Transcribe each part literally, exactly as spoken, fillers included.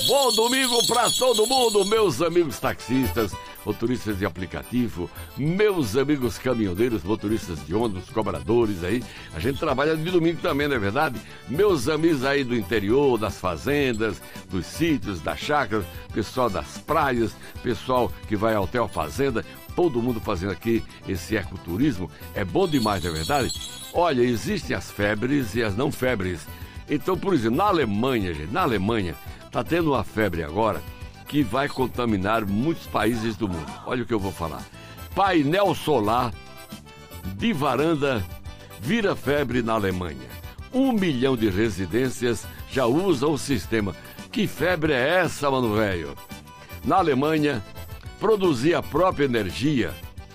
Bom domingo pra todo mundo, meus amigos taxistas, motoristas de aplicativo, meus amigos caminhoneiros, motoristas de ônibus, cobradores aí. A gente trabalha de domingo também, não é verdade? Meus amigos aí do interior, das fazendas, dos sítios, das chácaras, pessoal das praias, pessoal que vai ao hotel fazenda, todo mundo fazendo aqui esse ecoturismo. É bom demais, não é verdade? Olha, existem as febres e as não febres. Então, por exemplo, na Alemanha, gente, na Alemanha, tá tendo uma febre agora que vai contaminar muitos países do mundo. Olha o que eu vou falar. Painel solar de varanda vira febre na Alemanha. Um milhão de residências já usam o sistema. Que febre é essa, mano velho? Na Alemanha, produzir a própria energia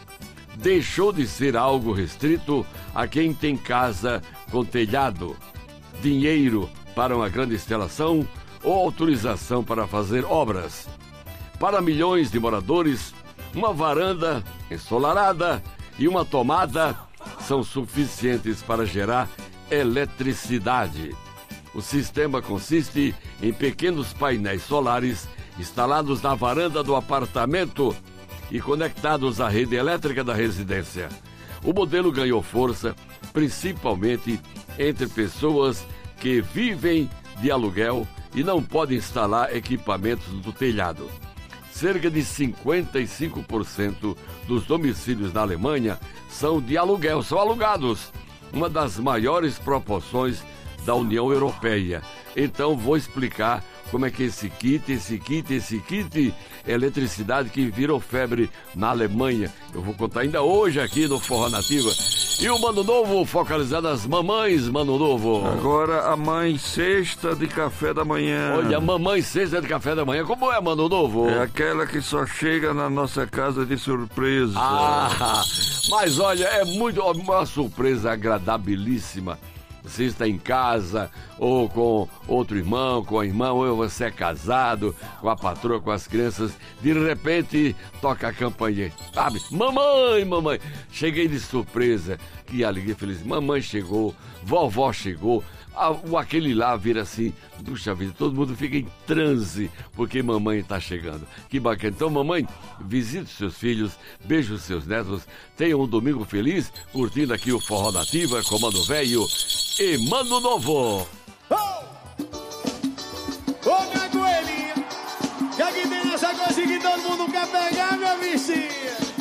deixou de ser algo restrito a quem tem casa com telhado, dinheiro para uma grande instalação ou autorização para fazer obras. Para milhões de moradores, uma varanda ensolarada e uma tomada são suficientes para gerar eletricidade. O sistema consiste em pequenos painéis solares instalados na varanda do apartamento e conectados à rede elétrica da residência. O modelo ganhou força principalmente entre pessoas que vivem de aluguel e não podem instalar equipamentos do telhado. Cerca de cinquenta e cinco por cento dos domicílios na Alemanha são de aluguel, são alugados, uma das maiores proporções da União Europeia. Então vou explicar como é que esse kit, esse kit, esse kit eletricidade que virou febre na Alemanha. Eu vou contar ainda hoje aqui no Forró Nativa. E o Mano Novo focalizado nas mamães, Mano Novo. Agora a mãe sexta de café da manhã. Olha, a mamãe sexta de café da manhã, como é, Mano Novo? É aquela que só chega na nossa casa de surpresa. Ah, mas olha, é muito uma surpresa agradabilíssima. Você está em casa, ou com outro irmão, com a irmã, ou você é casado, com a patroa, com as crianças, de repente toca a campainha, sabe? Mamãe, mamãe, cheguei de surpresa, que alegria, feliz, mamãe chegou, vovó chegou, a, o aquele lá vira assim, puxa vida, todo mundo fica em transe, porque mamãe está chegando, que bacana. Então, mamãe, visite seus filhos, beije os seus netos, tenha um domingo feliz, curtindo aqui o Forró Nativa, Comando Velho e Mano Novo. Ô, oh! minha coelhinha, que aqui tem essa coisa que todo mundo quer pegar.